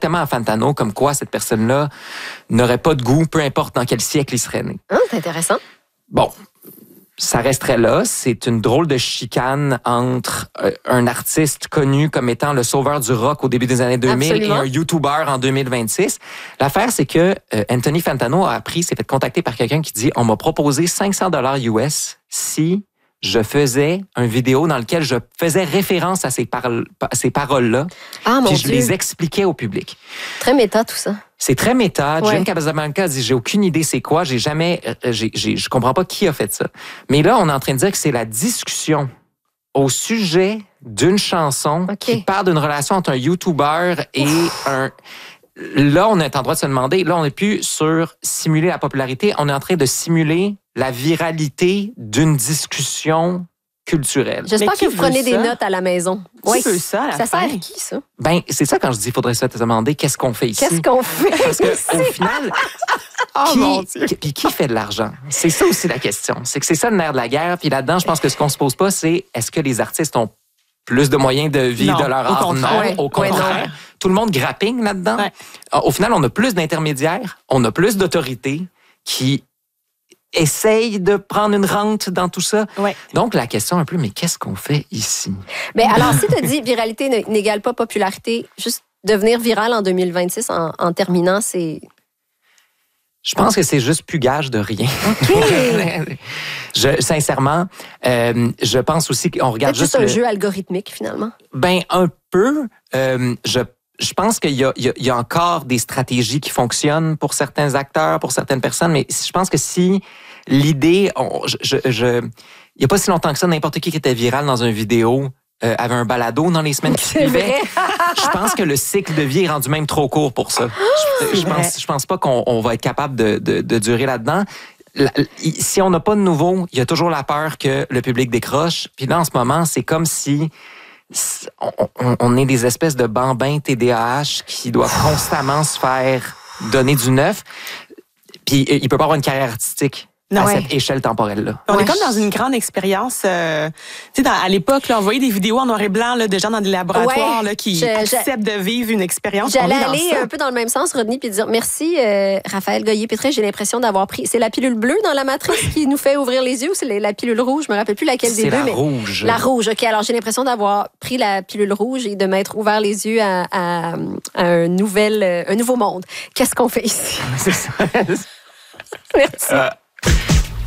directement à Fantano, comme quoi cette personne-là n'aurait pas de goût, peu importe dans quel siècle il serait né. C'est intéressant. Bon, ça resterait là. C'est une drôle de chicane entre un artiste connu comme étant le sauveur du rock au début des années 2000 Absolument. et un YouTuber en 2026. L'affaire, c'est que Anthony Fantano s'est fait contacter par quelqu'un qui dit « On m'a proposé 500 $ US si je faisais une vidéo dans laquelle je faisais référence à ces paroles-là. Ah, mon puis Dieu. je les expliquais au public. » Très méta, tout ça. C'est très méta. Ouais. Jane Casablanca dit, j'ai aucune idée c'est quoi. Je comprends pas qui a fait ça. Mais là, on est en train de dire que c'est la discussion au sujet d'une chanson qui parle d'une relation entre un YouTuber et un... Là, on est en droit de se demander, là, on n'est plus sur simuler la popularité, on est en train de simuler la viralité d'une discussion culturelle. J'espère que vous prenez des notes à la maison. Qui veut ça, à la Ça fin? sert à qui, ça? Ben, c'est ça quand je dis, il faudrait se demander qu'est-ce qu'on fait ici. Qu'est-ce qu'on fait Parce que, ici? au final, puis qui fait de l'argent? C'est ça aussi la question. C'est que c'est ça le nerf de la guerre. Puis là-dedans, je pense que ce qu'on se pose pas, c'est est-ce que les artistes ont plus de moyens de vivre de leur art? Non, au contraire. Tout le monde grappine là-dedans. Ouais. Au final, on a plus d'intermédiaires, on a plus d'autorités qui essayent de prendre une rente dans tout ça. Ouais. Donc, la question un peu, mais qu'est-ce qu'on fait ici? Mais alors, si tu dis viralité n'égale pas popularité, juste devenir viral en 2026 en terminant, c'est... Je pense que c'est juste plus gage de rien. OK. Sincèrement, je pense aussi qu'on regarde Peut-être juste... juste un jeu algorithmique, finalement. Ben, un peu. Je pense qu'il y a encore des stratégies qui fonctionnent pour certains acteurs, pour certaines personnes, mais je pense que si l'idée... il n'y a pas si longtemps que ça, n'importe qui était viral dans une vidéo avait un balado dans les semaines qui suivaient. Je pense que le cycle de vie est rendu même trop court pour ça. Je pense pas qu'on va être capable de durer là-dedans. Si on n'a pas de nouveau, il y a toujours la peur que le public décroche. Puis là, en ce moment, c'est comme si on est des espèces de bambins TDAH qui doivent constamment se faire donner du neuf. Puis il peut pas avoir une carrière artistique à cette échelle temporelle-là. On est comme dans une grande expérience. Tu sais, à l'époque, là, on voyait des vidéos en noir et blanc là, de gens dans des laboratoires là, qui acceptent de vivre une expérience. J'allais aller un peu dans le même sens, Rodney, puis dire merci, Raphaël Goyer-Pétré. J'ai l'impression d'avoir pris... C'est la pilule bleue dans la matrice qui nous fait ouvrir les yeux ou c'est la pilule rouge? Je me rappelle plus laquelle des deux. C'est la rouge. La rouge, OK. Alors, j'ai l'impression d'avoir pris la pilule rouge et de m'être ouvert les yeux à un nouveau monde. Qu'est-ce qu'on fait ici? C'est ça. Merci.